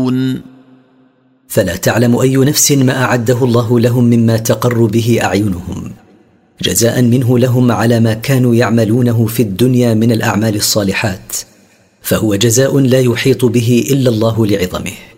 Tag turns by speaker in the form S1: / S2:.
S1: يعملون
S2: فلا تعلم أي نفس ما أعده الله لهم مما تقر به أعينهم جزاء منه لهم على ما كانوا يعملونه في الدنيا من الأعمال الصالحات، فهو جزاء لا يحيط به إلا الله لعظمه.